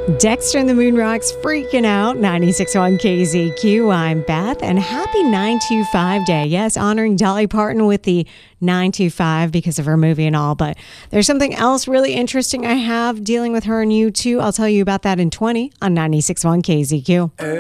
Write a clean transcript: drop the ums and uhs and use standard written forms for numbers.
Dexter and the Moonrocks freaking out. 96.1 KZQ. I'm Beth, and happy 925 Day. Yes, honoring Dolly Parton with the 925 because of her movie and all. But there's something else really interesting I have dealing with her and you too. I'll tell you about that in 20 on 96.1 KZQ.